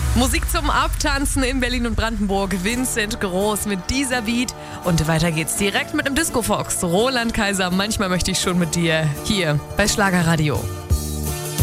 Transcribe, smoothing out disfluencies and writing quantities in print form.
Musik zum Abtanzen in Berlin und Brandenburg. Vincent Groß mit dieser Beat. Und weiter geht's direkt mit dem Disco Fox. Roland Kaiser, manchmal möchte ich schon mit dir. Hier bei Schlagerradio.